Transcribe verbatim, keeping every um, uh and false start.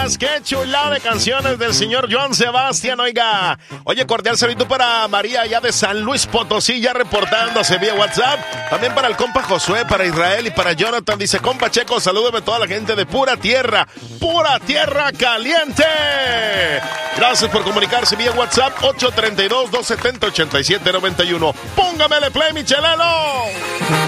gracias. Qué chulada de canciones del señor Joan Sebastián, oiga. Oye, cordial saludo para María, allá de San Luis Potosí, ya reportándose vía WhatsApp. También para el compa Josué, para Israel y para Jonathan. Dice, compa Checo, salúdeme a toda la gente de Pura Tierra. Pura Tierra Caliente. Gracias por comunicarse vía WhatsApp, ocho tres dos, dos siete cero, ocho siete nueve uno. Póngamele play, Michelelo.